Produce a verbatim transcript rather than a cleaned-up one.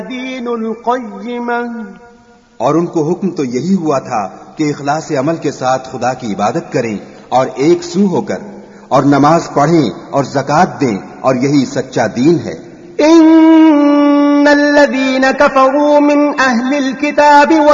दीनुल क़य्यिम, और उनको हुक्म तो यही हुआ था कि इखलास अमल के साथ खुदा की इबादत करें और एक सू होकर, और नमाज पढ़ें और ज़कात दें, और यही सच्चा दीन है। इन्नल्लज़ीन कफ़रू मिन अहलिल किताबि